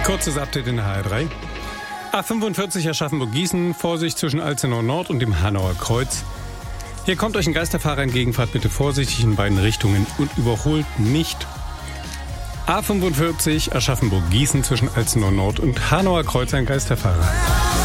Kurzes Update in der HR3. A45 Aschaffenburg-Gießen, Vorsicht zwischen Alzenau Nord und dem Hanauer Kreuz. Hier kommt euch ein Geisterfahrer entgegen, fahrt bitte vorsichtig in beiden Richtungen und überholt nicht. A45 Aschaffenburg-Gießen zwischen Alzenau Nord und Hanauer Kreuz, ein Geisterfahrer.